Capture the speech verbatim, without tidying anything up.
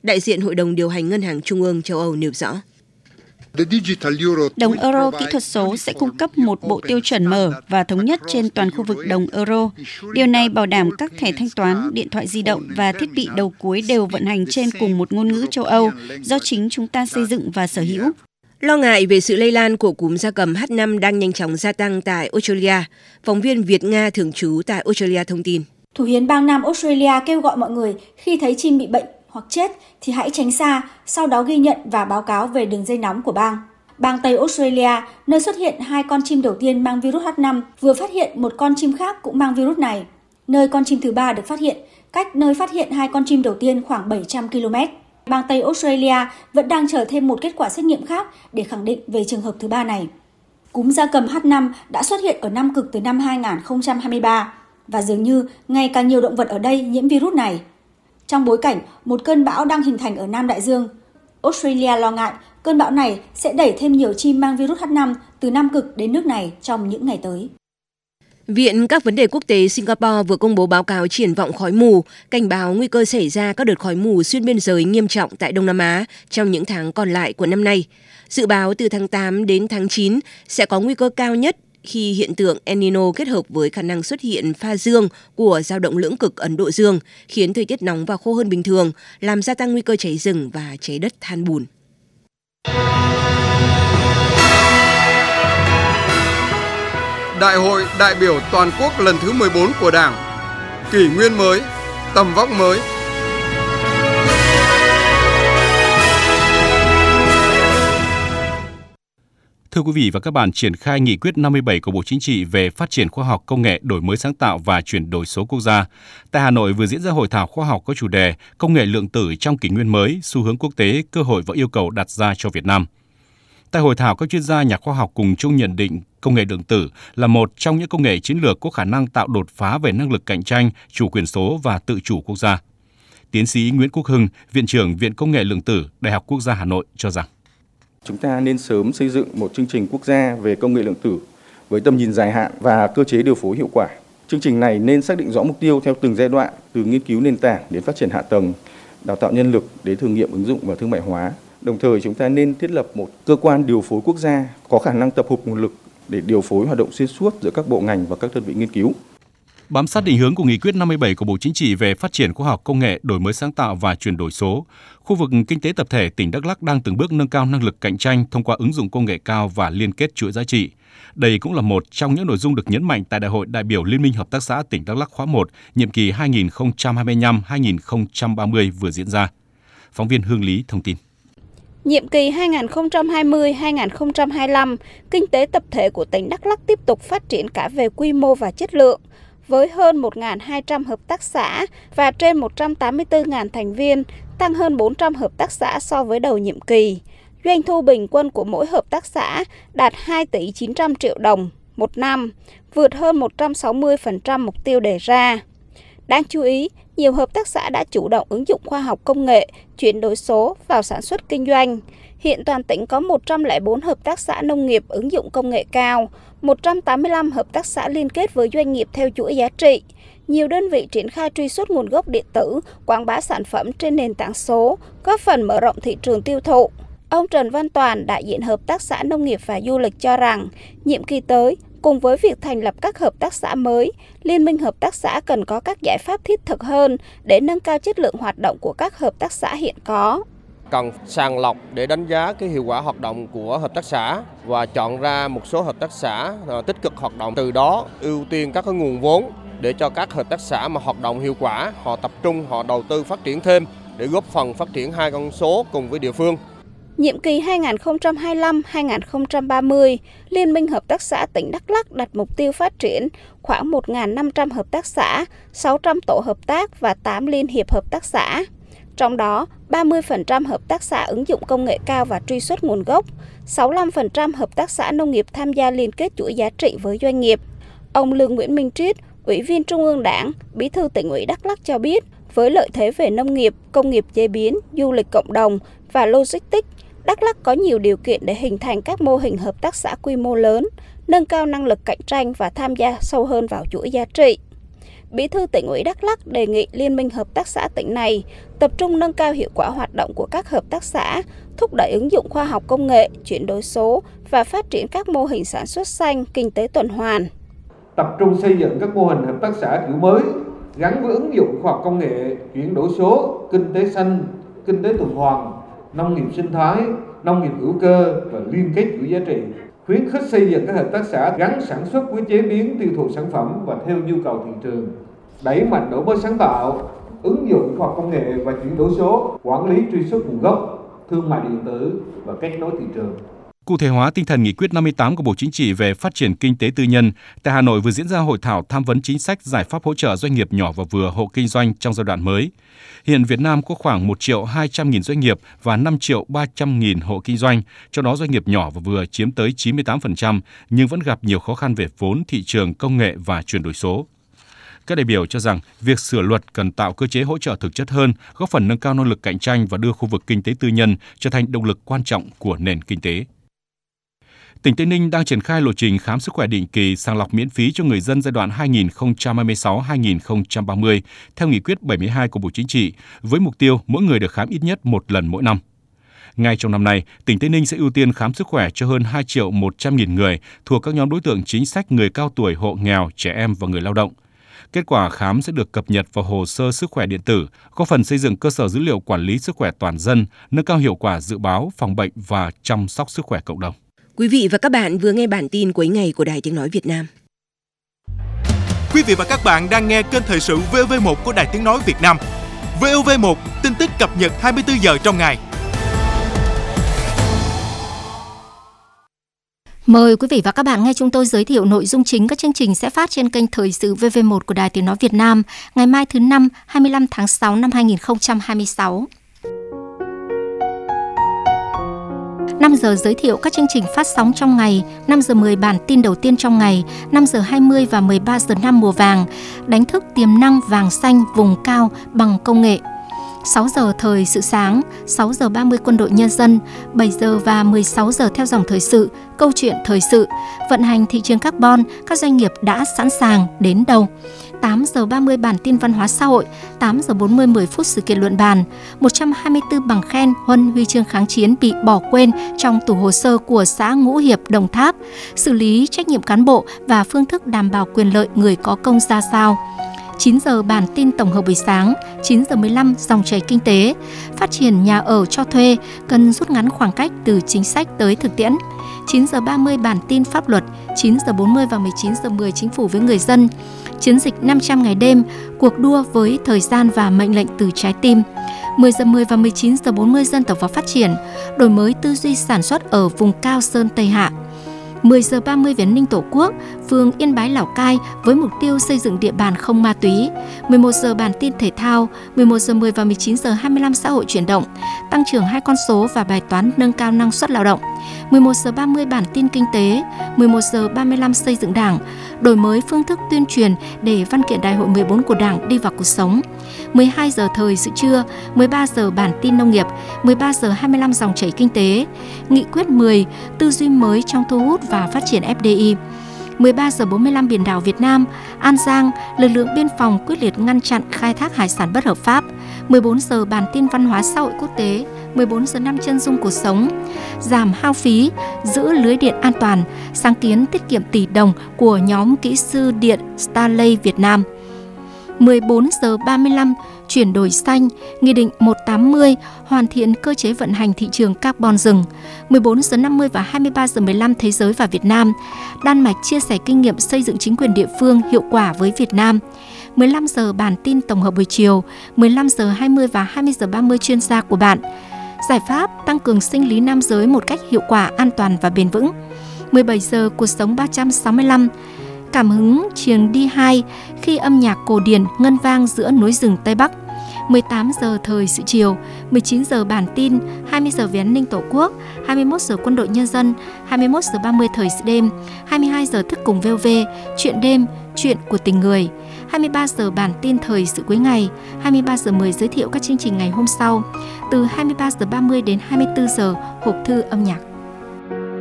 Đại diện Hội đồng điều hành Ngân hàng Trung ương châu Âu nêu rõ. Đồng euro kỹ thuật số sẽ cung cấp một bộ tiêu chuẩn mở và thống nhất trên toàn khu vực đồng euro. Điều này bảo đảm các thẻ thanh toán, điện thoại di động và thiết bị đầu cuối đều vận hành trên cùng một ngôn ngữ châu Âu do chính chúng ta xây dựng và sở hữu. Lo ngại về sự lây lan của cúm gia cầm H năm đang nhanh chóng gia tăng tại Australia, phóng viên Việt-Nga thường trú tại Australia thông tin. Thủ hiến bang Nam Australia kêu gọi mọi người khi thấy chim bị bệnh hoặc chết thì hãy tránh xa, sau đó ghi nhận và báo cáo về đường dây nóng của bang. Bang Tây Australia, nơi xuất hiện hai con chim đầu tiên mang virus H năm, vừa phát hiện một con chim khác cũng mang virus này. Nơi con chim thứ ba được phát hiện, cách nơi phát hiện hai con chim đầu tiên khoảng bảy trăm ki lô mét. Bang Tây Australia vẫn đang chờ thêm một kết quả xét nghiệm khác để khẳng định về trường hợp thứ ba này. Cúm gia cầm H năm đã xuất hiện ở Nam Cực từ năm hai nghìn không trăm hai mươi ba và dường như ngày càng nhiều động vật ở đây nhiễm virus này. Trong bối cảnh một cơn bão đang hình thành ở Nam Đại Dương, Australia lo ngại cơn bão này sẽ đẩy thêm nhiều chim mang virus H năm từ Nam Cực đến nước này trong những ngày tới. Viện các vấn đề quốc tế Singapore vừa công bố báo cáo triển vọng khói mù, cảnh báo nguy cơ xảy ra các đợt khói mù xuyên biên giới nghiêm trọng tại Đông Nam Á trong những tháng còn lại của năm nay. Dự báo từ tháng tám đến tháng chín sẽ có nguy cơ cao nhất khi hiện tượng El Nino kết hợp với khả năng xuất hiện pha dương của dao động lưỡng cực Ấn Độ Dương, khiến thời tiết nóng và khô hơn bình thường, làm gia tăng nguy cơ cháy rừng và cháy đất than bùn. Đại hội đại biểu toàn quốc lần thứ mười bốn của Đảng, kỷ nguyên mới, tầm vóc mới. Thưa quý vị và các bạn, triển khai nghị quyết năm mươi bảy của Bộ Chính trị về phát triển khoa học công nghệ, đổi mới sáng tạo và chuyển đổi số quốc gia. Tại Hà Nội vừa diễn ra hội thảo khoa học có chủ đề Công nghệ lượng tử trong kỷ nguyên mới, xu hướng quốc tế, cơ hội và yêu cầu đặt ra cho Việt Nam. Tại hội thảo, các chuyên gia nhà khoa học cùng chung nhận định công nghệ lượng tử là một trong những công nghệ chiến lược có khả năng tạo đột phá về năng lực cạnh tranh, chủ quyền số và tự chủ quốc gia. Tiến sĩ Nguyễn Quốc Hưng, Viện trưởng Viện Công nghệ lượng tử, Đại học Quốc gia Hà Nội cho rằng chúng ta nên sớm xây dựng một chương trình quốc gia về công nghệ lượng tử với tầm nhìn dài hạn và cơ chế điều phối hiệu quả. Chương trình này nên xác định rõ mục tiêu theo từng giai đoạn, từ nghiên cứu nền tảng đến phát triển hạ tầng, đào tạo nhân lực đến thử nghiệm ứng dụng và thương mại hóa. Đồng thời chúng ta nên thiết lập một cơ quan điều phối quốc gia có khả năng tập hợp nguồn lực để điều phối hoạt động xuyên suốt giữa các bộ ngành và các đơn vị nghiên cứu. Bám sát định hướng của Nghị quyết năm mươi bảy của Bộ Chính trị về phát triển khoa học công nghệ, đổi mới sáng tạo và chuyển đổi số, khu vực kinh tế tập thể tỉnh Đắk Lắk đang từng bước nâng cao năng lực cạnh tranh thông qua ứng dụng công nghệ cao và liên kết chuỗi giá trị. Đây cũng là một trong những nội dung được nhấn mạnh tại Đại hội đại biểu Liên minh Hợp tác xã tỉnh Đắk Lắk khóa một, nhiệm kỳ hai nghìn không trăm hai mươi lăm đến hai nghìn không trăm ba mươi vừa diễn ra. Phóng viên Hương Lý thông tin. Nhiệm kỳ hai nghìn không trăm hai mươi đến hai nghìn không trăm hai mươi lăm, kinh tế tập thể của tỉnh Đắk Lắk tiếp tục phát triển cả về quy mô và chất lượng. Với hơn một nghìn hai trăm hợp tác xã và trên một trăm tám mươi tư nghìn thành viên, tăng hơn bốn trăm hợp tác xã so với đầu nhiệm kỳ. Doanh thu bình quân của mỗi hợp tác xã đạt hai tỷ chín trăm triệu đồng một năm, vượt hơn một trăm sáu mươi phần trăm mục tiêu đề ra. Đáng chú ý, nhiều hợp tác xã đã chủ động ứng dụng khoa học công nghệ, chuyển đổi số vào sản xuất kinh doanh. Hiện toàn tỉnh có một trăm lẻ bốn hợp tác xã nông nghiệp ứng dụng công nghệ cao, một trăm tám mươi lăm hợp tác xã liên kết với doanh nghiệp theo chuỗi giá trị. Nhiều đơn vị triển khai truy xuất nguồn gốc điện tử, quảng bá sản phẩm trên nền tảng số, góp phần mở rộng thị trường tiêu thụ. Ông Trần Văn Toàn, đại diện Hợp tác xã Nông nghiệp và Du lịch cho rằng, nhiệm kỳ tới, cùng với việc thành lập các hợp tác xã mới, Liên minh Hợp tác xã cần có các giải pháp thiết thực hơn để nâng cao chất lượng hoạt động của các hợp tác xã hiện có. Cần sàng lọc để đánh giá cái hiệu quả hoạt động của hợp tác xã và chọn ra một số hợp tác xã tích cực hoạt động, từ đó ưu tiên các cái nguồn vốn để cho các hợp tác xã mà hoạt động hiệu quả, họ tập trung, họ đầu tư phát triển thêm để góp phần phát triển hai con số cùng với địa phương. Nhiệm kỳ hai nghìn không trăm hai mươi lăm đến hai nghìn không trăm ba mươi, Liên minh Hợp tác xã tỉnh Đắk Lắk đặt mục tiêu phát triển khoảng một nghìn năm trăm hợp tác xã, sáu trăm tổ hợp tác và tám liên hiệp hợp tác xã. Trong đó, ba mươi phần trăm hợp tác xã ứng dụng công nghệ cao và truy xuất nguồn gốc, sáu mươi lăm phần trăm hợp tác xã nông nghiệp tham gia liên kết chuỗi giá trị với doanh nghiệp. Ông Lương Nguyễn Minh Triết, Ủy viên Trung ương Đảng, Bí thư Tỉnh ủy Đắk Lắk cho biết, với lợi thế về nông nghiệp, công nghiệp chế biến, du lịch cộng đồng và logistics, Đắk Lắk có nhiều điều kiện để hình thành các mô hình hợp tác xã quy mô lớn, nâng cao năng lực cạnh tranh và tham gia sâu hơn vào chuỗi giá trị. Bí thư Tỉnh ủy Đắk Lắk đề nghị Liên minh Hợp tác xã tỉnh này tập trung nâng cao hiệu quả hoạt động của các hợp tác xã, thúc đẩy ứng dụng khoa học công nghệ, chuyển đổi số và phát triển các mô hình sản xuất xanh, kinh tế tuần hoàn. Tập trung xây dựng các mô hình hợp tác xã kiểu mới gắn với ứng dụng khoa học công nghệ, chuyển đổi số, kinh tế xanh, kinh tế tuần hoàn, nông nghiệp sinh thái, nông nghiệp hữu cơ và liên kết chuỗi giá trị. Khuyến khích xây dựng các hợp tác xã gắn sản xuất với chế biến, tiêu thụ sản phẩm và theo nhu cầu thị trường. Đẩy mạnh đổi mới sáng tạo, ứng dụng khoa học công nghệ và chuyển đổi số, quản lý truy xuất nguồn gốc, thương mại điện tử và kết nối thị trường. Cụ thể hóa tinh thần nghị quyết năm mươi tám của Bộ Chính trị về phát triển kinh tế tư nhân, tại Hà Nội vừa diễn ra hội thảo tham vấn chính sách giải pháp hỗ trợ doanh nghiệp nhỏ và vừa hộ kinh doanh trong giai đoạn mới. Hiện Việt Nam có khoảng một triệu hai trăm nghìn doanh nghiệp và năm triệu ba trăm nghìn hộ kinh doanh, trong đó doanh nghiệp nhỏ và vừa chiếm tới chín mươi tám phần trăm nhưng vẫn gặp nhiều khó khăn về vốn, thị trường, công nghệ và chuyển đổi số. Các đại biểu cho rằng việc sửa luật cần tạo cơ chế hỗ trợ thực chất hơn, góp phần nâng cao năng lực cạnh tranh và đưa khu vực kinh tế tư nhân trở thành động lực quan trọng của nền kinh tế. Tỉnh Tây Ninh đang triển khai lộ trình khám sức khỏe định kỳ sàng lọc miễn phí cho người dân giai đoạn hai nghìn không trăm hai mươi sáu đến hai nghìn không trăm ba mươi theo nghị quyết bảy mươi hai của Bộ Chính trị, với mục tiêu mỗi người được khám ít nhất một lần mỗi năm. Ngay trong năm nay, tỉnh Tây Ninh sẽ ưu tiên khám sức khỏe cho hơn hai triệu một trăm nghìn người thuộc các nhóm đối tượng chính sách người cao tuổi, hộ nghèo, trẻ em và người lao động. Kết quả khám sẽ được cập nhật vào hồ sơ sức khỏe điện tử, góp phần xây dựng cơ sở dữ liệu quản lý sức khỏe toàn dân, nâng cao hiệu quả dự báo, phòng bệnh và chăm sóc sức khỏe cộng đồng. Quý vị và các bạn vừa nghe bản tin cuối ngày của Đài Tiếng Nói Việt Nam. Quý vị và các bạn đang nghe kênh thời sự vê o vê một của Đài Tiếng Nói Việt Nam. vê o vê một, tin tức cập nhật hai mươi tư giờ trong ngày. Mời quý vị và các bạn nghe chúng tôi giới thiệu nội dung chính các chương trình sẽ phát trên kênh thời sự vê vê một của Đài Tiếng Nói Việt Nam ngày mai thứ năm, hai mươi lăm tháng sáu năm hai nghìn không trăm hai mươi sáu. năm giờ giới thiệu các chương trình phát sóng trong ngày, năm giờ mười bản tin đầu tiên trong ngày, năm giờ hai mươi và mười ba giờ năm mùa vàng, đánh thức tiềm năng vàng xanh vùng cao bằng công nghệ. sáu giờ thời sự sáng, sáu giờ ba mươi quân đội nhân dân, bảy giờ và mười sáu giờ theo dòng thời sự, câu chuyện thời sự, vận hành thị trường carbon, các doanh nghiệp đã sẵn sàng đến đâu. tám giờ ba mươi bản tin văn hóa xã hội, tám giờ bốn mươi mười phút sự kiện luận bàn, một trăm hai mươi tư bằng khen, huân huy chương kháng chiến bị bỏ quên trong tủ hồ sơ của xã Ngũ Hiệp, Đồng Tháp, xử lý trách nhiệm cán bộ và phương thức đảm bảo quyền lợi người có công ra sao. chín giờ bản tin tổng hợp buổi sáng, chín giờ mười lăm dòng chảy kinh tế, phát triển nhà ở cho thuê, cần rút ngắn khoảng cách từ chính sách tới thực tiễn. chín giờ ba mươi bản tin pháp luật, chín giờ bốn mươi và mười chín giờ mười chính phủ với người dân. Chiến dịch năm trăm ngày đêm, cuộc đua với thời gian và mệnh lệnh từ trái tim. mười giờ mười và mười chín giờ bốn mươi dân tộc và phát triển, đổi mới tư duy sản xuất ở vùng cao Sơn Tây Hạ. mười giờ ba mươi về an ninh Tổ quốc, phường Yên Bái, Lào Cai với mục tiêu xây dựng địa bàn không ma túy. mười một giờ bản tin thể thao, mười một giờ mười và mười chín giờ hai mươi lăm xã hội chuyển động, tăng trưởng hai con số và bài toán nâng cao năng suất lao động. mười một giờ ba mươi bản tin kinh tế, mười một giờ ba mươi lăm xây dựng Đảng, đổi mới phương thức tuyên truyền để văn kiện Đại hội mười bốn của Đảng đi vào cuộc sống. mười hai giờ thời sự trưa, mười ba giờ bản tin nông nghiệp, mười ba giờ hai mươi lăm dòng chảy kinh tế, nghị quyết mười, tư duy mới trong thu hút và phát triển ép đê i. mười ba giờ bốn mươi lăm biển đảo Việt Nam, An Giang, lực lượng biên phòng quyết liệt ngăn chặn khai thác hải sản bất hợp pháp. mười bốn giờ bản tin văn hóa xã hội quốc tế, mười bốn giờ năm chân dung cuộc sống, giảm hao phí, giữ lưới điện an toàn, sáng kiến tiết kiệm tỷ đồng của nhóm kỹ sư điện Starlay Việt Nam. mười bốn giờ ba mươi lăm chuyển đổi xanh, Nghị định một trăm tám mươi hoàn thiện cơ chế vận hành thị trường carbon rừng. mười bốn giờ năm mươi và hai mươi ba giờ mười lăm Thế giới và Việt Nam. Đan Mạch chia sẻ kinh nghiệm xây dựng chính quyền địa phương hiệu quả với Việt Nam. mười lăm giờ bản tin tổng hợp buổi chiều, mười lăm giờ hai mươi và hai mươi giờ ba mươi chuyên gia của bạn. Giải pháp tăng cường sinh lý nam giới một cách hiệu quả, an toàn và bền vững. mười bảy giờ cuộc sống ba trăm sáu mươi lăm. Cảm hứng Chiềng Đi hai khi âm nhạc cổ điển ngân vang giữa núi rừng Tây Bắc. mười tám giờ thời sự chiều, mười chín giờ bản tin, hai mươi giờ về an ninh Tổ quốc, hai mươi mốt giờ quân đội nhân dân, hai mươi mốt giờ ba mươi thời sự đêm, hai mươi hai giờ thức cùng vê o vê, chuyện đêm, chuyện của tình người, hai mươi ba giờ bản tin thời sự cuối ngày, hai mươi ba giờ mười giới thiệu các chương trình ngày hôm sau, từ hai mươi ba giờ ba mươi đến hai mươi tư giờ hộp thư âm nhạc.